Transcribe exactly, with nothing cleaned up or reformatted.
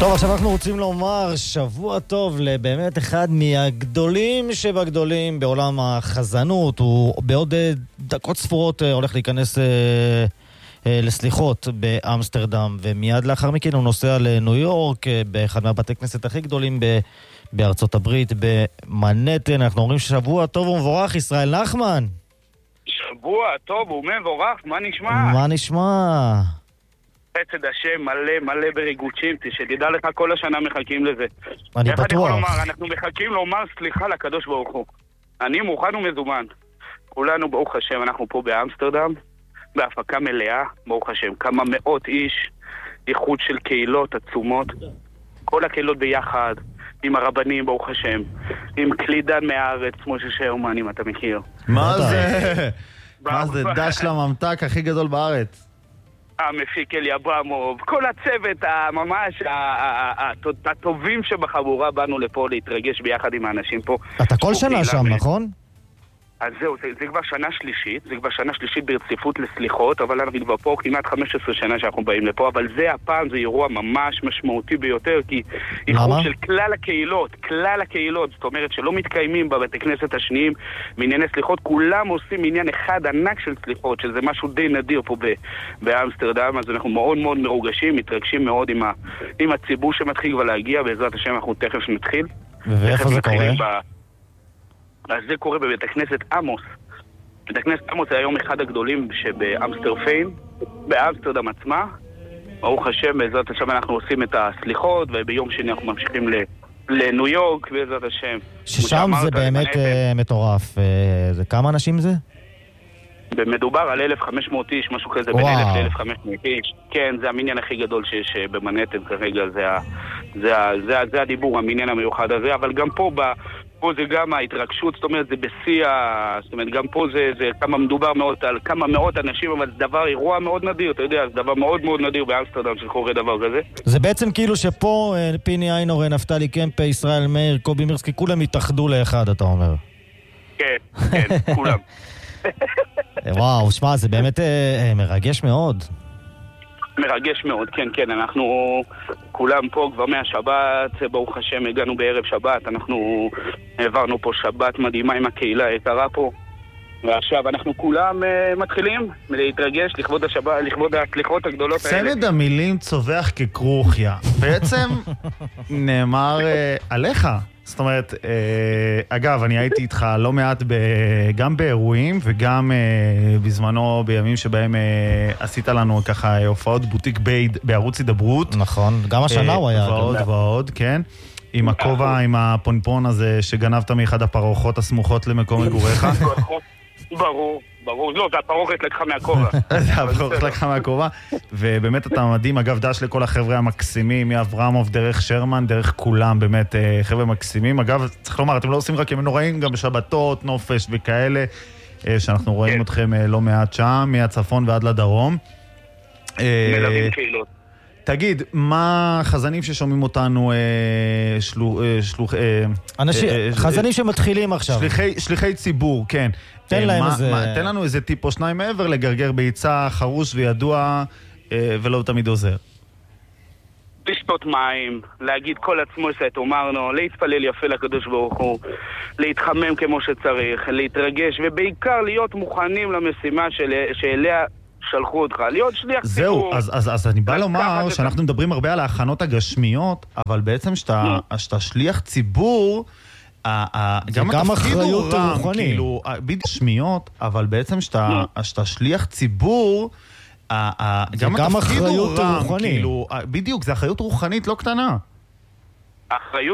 טוב, עכשיו אנחנו רוצים לומר שבוע טוב לבאמת אחד מהגדולים שבגדולים בעולם החזנות. הוא בעוד דקות ספורות הולך להיכנס אה, אה, לסליחות באמסטרדם, ומיד לאחר מכן הוא נוסע לניו יורק, אה, באחד מהבתי כנסת הכי גדולים ב, בארצות הברית, במנהטן. אנחנו אומרים שבוע טוב ומבורך, ישראל נחמן. שבוע טוב ומבורך, מה נשמע? מה נשמע? חסד השם מלא מלא בריגושים, שתדע לך כל השנה מחכים לזה. אני בטוח. איך אני יכול לומר? אנחנו מחכים לומר סליחה לקדוש ברוך הוא. אני מוכן ומזומן. כולנו ברוך השם, אנחנו פה באמסטרדם, בהפקה מלאה, ברוך השם. כמה מאות איש, איחוד של קהילות עצומות, כל הקהילות ביחד, עם הרבנים ברוך השם, עם קלידן מהארץ, כמו ששרמן, אם אתה מכיר. מה זה? מה זה? דש לממתק הכי גדול בארץ. המפיק אלי אברמוב, כל הצוות הממש הטובים שבחבורה, באנו לפה להתרגש ביחד עם האנשים פה. אתה כל שנה שם, נכון? אז זהו, זה, זה כבר שנה שלישית, זה כבר שנה שלישית ברציפות לסליחות, אבל אנחנו כבר פה כמעט חמש עשרה שנה שאנחנו באים לפה, אבל זה הפעם, זה אירוע ממש משמעותי ביותר, כי איחוד של כלל הקהילות, כלל הקהילות, זאת אומרת שלא מתקיימים בבתי כנסת השניים מענייני סליחות, כולם עושים עניין אחד ענק של סליחות, שזה משהו די נדיר פה באמסטרדם, אז אנחנו מאוד מאוד מרוגשים, מתרגשים מאוד עם, ה, עם הציבור שמתחיל כבר להגיע, בעזרת השם אנחנו תכף נתחיל. ואיפה זה קורה? ב... אז זה קורה בבית הכנסת עמוס. בית הכנסת עמוס זה היום אחד הגדולים שבאמסטרפיין, באמסטרדם עצמה. ברוך השם, בעזרת השם אנחנו עושים את הסליחות, וביום שני אנחנו ממשיכים לניו יורק, בעזרת השם. ששם זה באמת מטורף. זה כמה אנשים זה? מדובר על אלף וחמש מאות איש, משהו כזה, בין אלף ל-אלף וחמש מאות איש. כן, זה המניין הכי גדול שיש במנהטן כרגע, זה, זה, זה, זה הדיבור, המניין המיוחד הזה, אבל גם פה ב... פה זה גם ההתרגשות, זאת אומרת, זה בשיא, זאת אומרת, גם פה זה, זה כמה מדובר מאות, על כמה מאות אנשים, אבל זה דבר, אירוע מאוד נדיר, אתה יודע, זה דבר מאוד מאוד נדיר באמסטרדם שקורה דבר כזה. זה בעצם כאילו שפה פיני איינור, נפתלי קמפה, ישראל מאיר, קובי מירסקי, כולם התאחדו לאחד, אתה אומר. כן, כן, כולם. וואו, שמע, זה באמת אה, מרגש מאוד. מרגש מאוד, כן, כן, אנחנו כולם פה כבר מהשבת, ברוך השם, הגענו בערב שבת, אנחנו העברנו פה שבת מדהימה עם הקהילה היקרה פה, ועכשיו אנחנו כולם uh, מתחילים להתרגש לכבוד השבת, לכבוד הסליחות הגדולות האלה. צמד המילים צובח ככרוכיה, בעצם נאמר uh, עליך. זאת אומרת, אגב, אני הייתי איתך לא מעט גם באירועים וגם בזמנו בימים שבהם עשית לנו ככה הופעות בוטיק בייד בערוץ הידברות. נכון, גם השנה הוא היה. ועוד ועוד, כן. עם הכובע, עם הפונפון הזה שגנבת מאחד הפרוחות הסמוכות למקום מגוריך. ברור. ברור, לא, זה הפרוכת לקחה מהכובע. זה הפרוכת לקחה מהכובע, ובאמת אתה מדהים, אגב, דש לכל החבר'ה המקסימים, מאברמוב, דרך שרמן, דרך כולם, באמת חבר'ה מקסימים. אגב, צריך לומר, אתם לא עושים רק ימים נוראים, גם בשבתות, נופש וכאלה, שאנחנו רואים אתכם לא מעט שם, מהצפון ועד לדרום. מלווים קהילות. תגיד, מה חזנים ששומעים אותנו, שלוח... חזנים שמתחילים עכשיו. שליחי ציבור, כן. תן להם איזה... תן לנו איזה טיפ או שניים מעבר לגרגר ביצה, חרוש וידוע, ולא תמיד עוזר. לשתות מים, להגיד כל עצמו שאת אומרנו, להתפלל יפה לקדוש ברוך הוא, להתחמם כמו שצריך, להתרגש, ובעיקר להיות מוכנים למשימה שאליה שלחו אותך, להיות שליח ציבור. זהו, אז, אז, אז אני בא לומר שאנחנו מדברים הרבה על ההכנות הגשמיות, אבל בעצם שאתה, שאתה שליח ציבור, גם אחריות רוחנית, כאילו, בדיוק שמיות, אבל בעצם שאתה שליח ציבור, גם אחריות רוחנית, בדיוק, זה אחריות רוחנית לא קטנה. אחריות